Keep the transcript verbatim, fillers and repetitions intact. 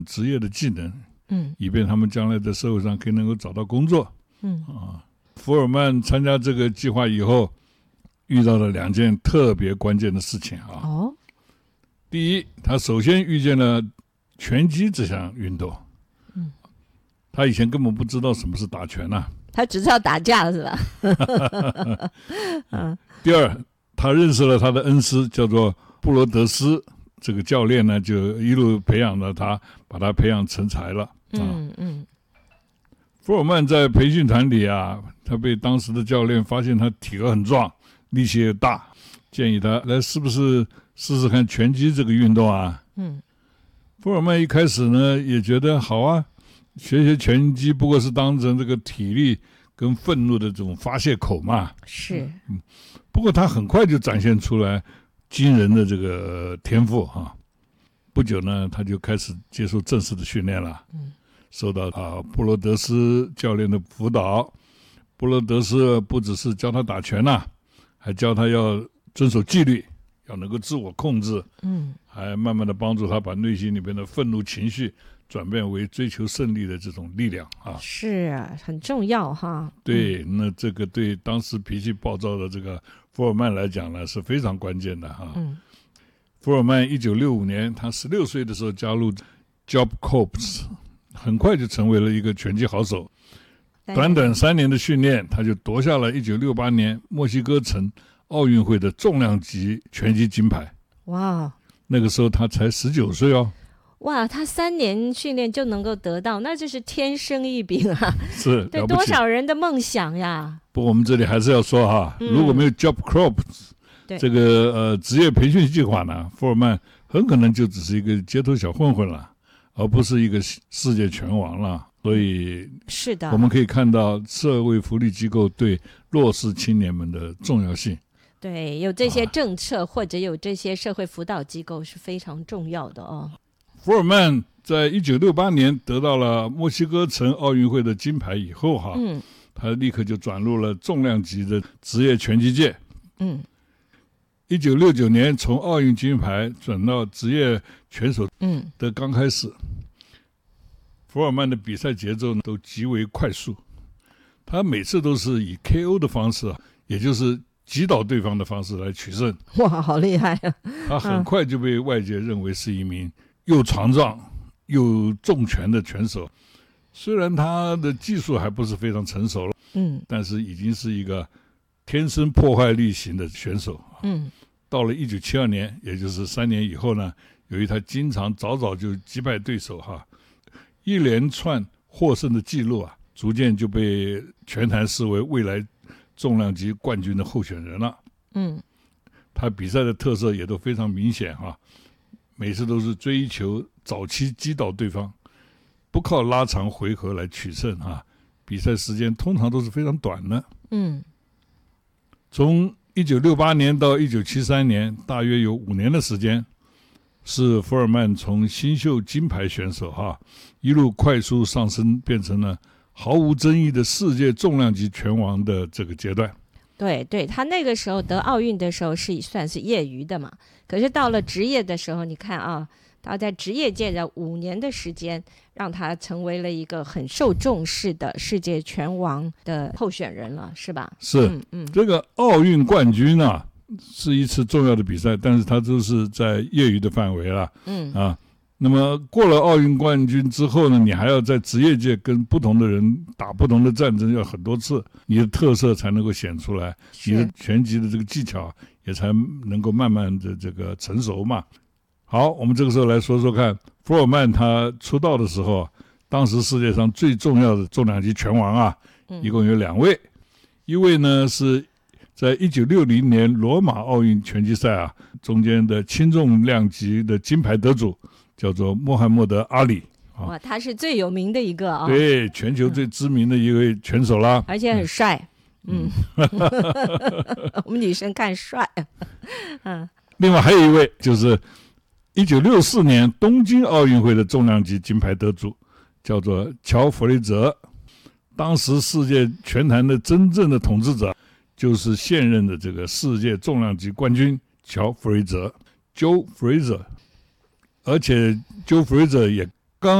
职业的技能， 嗯， 以便他们将来在社会上可以能够找到工作。 嗯啊，福尔曼参加这个计划以后，遇到了两件特别关键的事情啊。 哦， 第一，他首先遇见了拳击这项运动。 嗯， 他以前根本不知道什么是打拳呐、啊。 他只知道打架是吧？嗯。 第二，他认识了他的恩师，叫做布罗德斯。这个教练呢，就一路培养了他，把他培养成才了。 嗯嗯。 福尔曼在培训团里啊，他被当时的教练发现他体格很壮，力气也大，建议他来是不是试试看拳击这个运动啊？ 嗯， 福尔曼一开始呢也觉得好啊，学学拳击不过是当成这个体力跟愤怒的这种发泄口嘛。 是。 嗯，不过他很快就展现出来惊人的这个天赋哈、啊。不久呢，他就开始接受正式的训练了。 嗯， 受到啊布罗德斯教练的辅导。布罗德斯不只是教他打拳呐、啊，还教他要遵守纪律，要能够自我控制。 嗯， 还慢慢的帮助他把内心里边的愤怒情绪转变为追求胜利的这种力量啊。 是啊，很重要哈。 对，那这个对当时脾气暴躁的这个福尔曼来讲呢，是非常关键的哈。 嗯， 福尔曼一九六五年，他十六岁的时候加入 Job Corps， 很快就成为了一个拳击好手。短短三年的训练，他就夺下了一九六八年墨西哥城奥运会的重量级拳击金牌。 哇， 那个时候他才十九岁哦。 哇，他三年训练就能够得到，那就是天生异禀啊！ 是， 对多少人的梦想呀。 不过我们这里还是要说哈，嗯、如果没有 Job Corps 这个呃职业培训计划呢，福尔曼很可能就只是一个街头小混混了，而不是一个世界拳王了。所以是的， 我们可以看到社会福利机构对弱势青年们的重要性。 对，有这些政策、啊、或者有这些社会辅导机构是非常重要的哦。 福尔曼在一九六八年得到了墨西哥城奥运会的金牌以后哈，嗯，他立刻就转入了重量级的职业拳击界。 嗯， 一九六九年从奥运金牌转到职业拳手的刚开始。嗯，福尔曼的比赛节奏都极为快速，他每次都是以 K O 的方式，也就是击倒对方的方式来取胜。 哇，好厉害啊！ 他很快就被外界认为是一名又强壮又重拳的拳手。虽然他的技术还不是非常成熟了，嗯，但是已经是一个天生破坏力型的选手。 嗯， 到了一九七二年，也就是三年以后呢，由于他经常早早就击败对手哈。一连串获胜的记录啊，逐渐就被拳坛视为未来重量级冠军的候选人了。 嗯， 他比赛的特色也都非常明显哈、啊，每次都是追求早期击倒对方，不靠拉长回合来取胜啊。比赛时间通常都是非常短的。 嗯， 从一九六八年到一九七三年，大约有五年的时间。是福尔曼从新秀金牌选手哈，一路快速上升，变成了毫无争议的世界重量级拳王的这个阶段。 对对，他那个时候得奥运的时候是算是业余的嘛，可是到了职业的时候，你看啊，他在职业界的五年的时间，让他成为了一个很受重视的世界拳王的候选人了，是吧？ 是， 嗯嗯， 这个奥运冠军啊。是一次重要的比赛，但是它都是在业余的范围了。 嗯啊，那么过了奥运冠军之后呢，你还要在职业界跟不同的人打不同的战争，要很多次，你的特色才能够显出来，你的拳击的这个技巧也才能够慢慢的这个成熟嘛。好，我们这个时候来说说看，福尔曼他出道的时候，当时世界上最重要的重量级拳王啊，一共有两位，一位呢是。在一九六零年罗马奥运拳击赛啊，中间的轻重量级的金牌得主叫做穆罕默德·阿里。 哇，他是最有名的一个啊、哦， 对，全球最知名的一位拳手啦， 而且很帅。嗯，嗯我们女生看帅。嗯， 另外还有一位就是一九六四年东京奥运会的重量级金牌得主，叫做乔·弗雷泽。当时世界拳坛的真正的统治者。就是现任的这个世界重量级冠军乔·弗雷泽 Joe Frazier， 而且 Joe Frazier 也